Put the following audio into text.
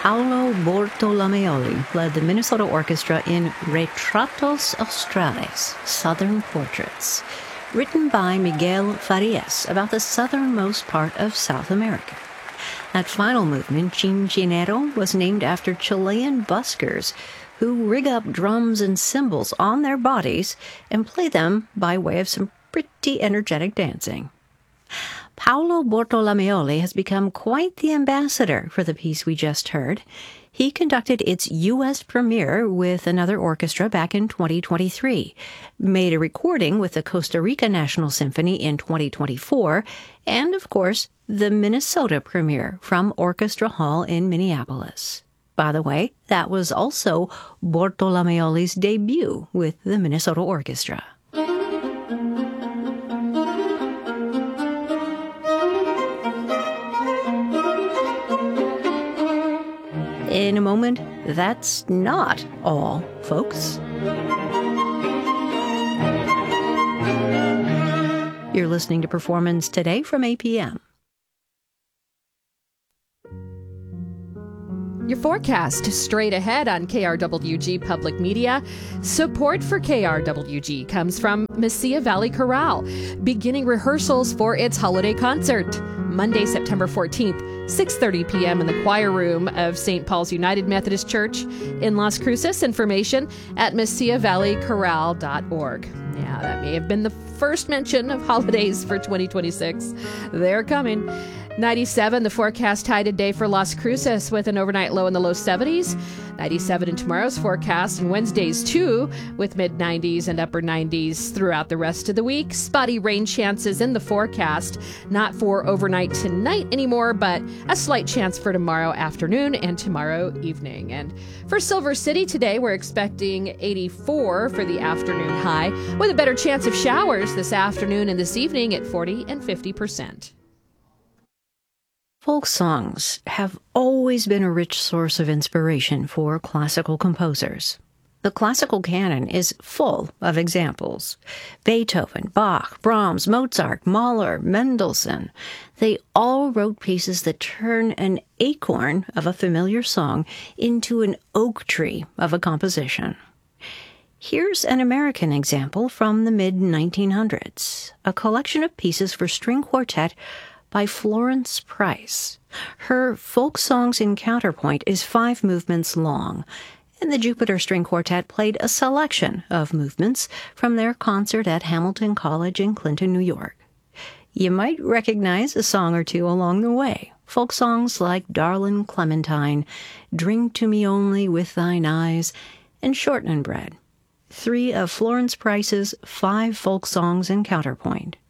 Paolo Bortolomeoli led the Minnesota Orchestra in Retratos Australes, Southern Portraits, written by Miguel Farias about the southernmost part of South America. That final movement, Chinchinero, was named after Chilean buskers who rig up drums and cymbals on their bodies and play them by way of some pretty energetic dancing. Paolo Bortolomeoli has become quite the ambassador for the piece we just heard. He conducted its U.S. premiere with another orchestra back in 2023, made a recording with the Costa Rica National Symphony in 2024, and, of course, the Minnesota premiere from Orchestra Hall in Minneapolis. By the way, that was also Bortolomeoli's debut with the Minnesota Orchestra. In a moment, that's not all, folks. You're listening to Performance Today from APM. Your forecast straight ahead on KRWG Public Media. Support for KRWG comes from Mesilla Valley Chorale, beginning rehearsals for its holiday concert. Monday, September 14th, 6:30 p.m. in the choir room of St. Paul's United Methodist Church in Las Cruces. Information at MessiaValleyChorale.org. Yeah, that may have been the first mention of holidays for 2026. They're coming. 97, the forecast high today for Las Cruces with an overnight low in the low 70s. 97 in tomorrow's forecast, and Wednesday's too, with mid-90s and upper 90s throughout the rest of the week. Spotty rain chances in the forecast, not for overnight tonight anymore, but a slight chance for tomorrow afternoon and tomorrow evening. And for Silver City today, we're expecting 84 for the afternoon high, with a better chance of showers this afternoon and this evening at 40 and 50%. Folk songs have always been a rich source of inspiration for classical composers. The classical canon is full of examples. Beethoven, Bach, Brahms, Mozart, Mahler, Mendelssohn. They all wrote pieces that turn an acorn of a familiar song into an oak tree of a composition. Here's an American example from the mid-1900s, a collection of pieces for string quartet by Florence Price. Her Folk Songs in Counterpoint is 5 movements long, and the Jupiter String Quartet played a selection of movements from their concert at Hamilton College in Clinton, New York. You might recognize a song or two along the way. Folk songs like Darlin' Clementine, Drink to Me Only with Thine Eyes, and Shortening Bread. 3 of Florence Price's 5 folk songs in counterpoint.